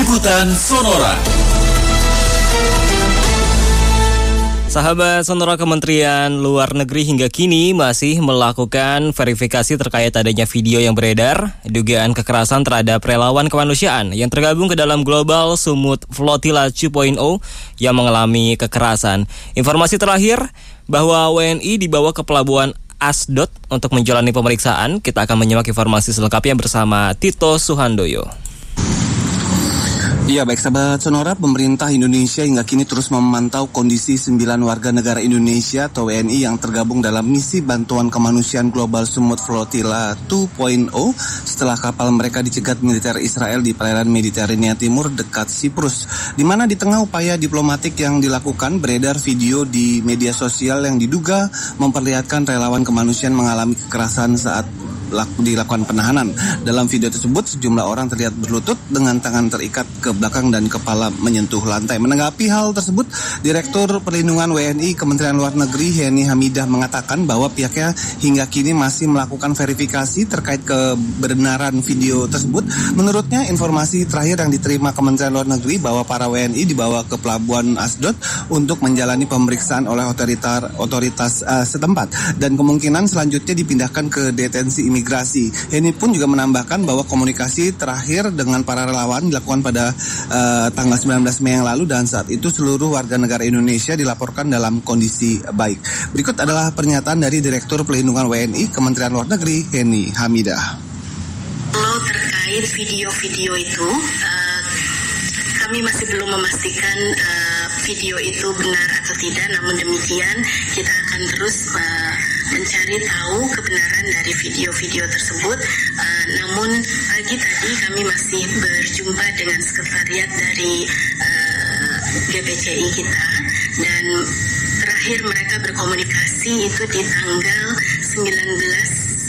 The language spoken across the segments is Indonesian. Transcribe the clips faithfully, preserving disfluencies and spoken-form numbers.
Liputan Sonora. Sahabat Sonora, Kementerian Luar Negeri hingga kini masih melakukan verifikasi terkait adanya video yang beredar dugaan kekerasan terhadap relawan kemanusiaan yang tergabung ke dalam Global Sumut Flotilla dua titik nol yang mengalami kekerasan. Informasi terakhir bahwa W N I dibawa ke pelabuhan Asdod untuk menjalani pemeriksaan. Kita akan menyimak informasi selengkapnya bersama Tito Suhandoyo. Ya, baik sahabat Sonora, pemerintah Indonesia hingga kini terus memantau kondisi sembilan warga negara Indonesia atau W N I yang tergabung dalam misi bantuan kemanusiaan Global Sumut Flotilla dua titik nol setelah kapal mereka dicegat militer Israel di perairan Mediterania Timur dekat Siprus, di mana di tengah upaya diplomatik yang dilakukan beredar video di media sosial yang diduga memperlihatkan relawan kemanusiaan mengalami kekerasan saat dilakukan penahanan. Dalam video tersebut, sejumlah orang terlihat berlutut dengan tangan terikat ke belakang dan kepala menyentuh lantai. Menanggapi hal tersebut, Direktur Perlindungan W N I Kementerian Luar Negeri Heni Hamidah mengatakan bahwa pihaknya hingga kini masih melakukan verifikasi terkait kebenaran video tersebut. Menurutnya, informasi terakhir yang diterima Kementerian Luar Negeri bahwa para W N I dibawa ke pelabuhan Asdod untuk menjalani pemeriksaan oleh otoritas, otoritas uh, setempat dan kemungkinan selanjutnya dipindahkan ke detensi imigrasi. Imigrasi. Ini pun juga menambahkan bahwa komunikasi terakhir dengan para relawan dilakukan pada uh, tanggal sembilan belas Mei yang lalu dan saat itu seluruh warga negara Indonesia dilaporkan dalam kondisi baik. Berikut adalah pernyataan dari Direktur Perlindungan W N I Kementerian Luar Negeri Heni Hamidah. Kalau terkait video-video itu, uh, kami masih belum memastikan uh, video itu benar atau tidak. Namun demikian, kita akan terus uh, mencari tahu kebenaran dari video-video tersebut. Uh, namun pagi tadi kami masih berjumpa dengan sekretariat dari uh, G B C I kita dan terakhir mereka berkomunikasi itu di tanggal sembilan belas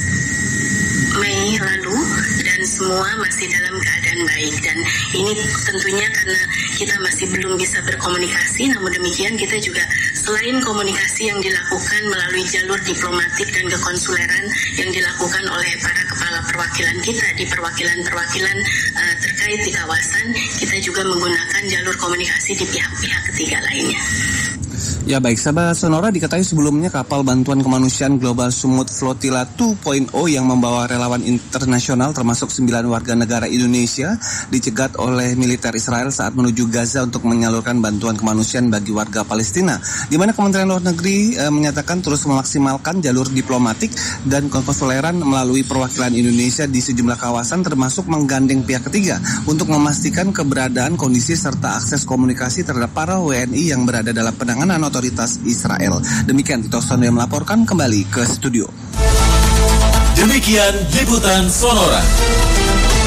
Mei lalu dan semua masih dalam keadaan baik, dan ini tentunya karena kita masih belum bisa berkomunikasi. Namun demikian kita juga selain komunikasi yang dilakukan melalui jalur diplomatik dan kekonsuleran yang dilakukan oleh para kepala perwakilan kita di perwakilan-perwakilan uh, terkait di kawasan, kita juga menggunakan jalur komunikasi di pihak-pihak ketiga lainnya. Ya baik, sahabat Sonora, diketahui sebelumnya kapal bantuan kemanusiaan Global Sumut Flotilla dua titik nol yang membawa relawan internasional termasuk sembilan warga negara Indonesia dicegat oleh militer Israel saat menuju Gaza untuk menyalurkan bantuan kemanusiaan bagi warga Palestina, di mana Kementerian Luar Negeri e, menyatakan terus memaksimalkan jalur diplomatik dan konsuleran melalui perwakilan Indonesia di sejumlah kawasan termasuk menggandeng pihak ketiga untuk memastikan keberadaan, kondisi serta akses komunikasi terhadap para W N I yang berada dalam penanganan otoritas Israel. Demikian Tito Sonora yang melaporkan, kembali ke studio. Demikian Liputan Sonora.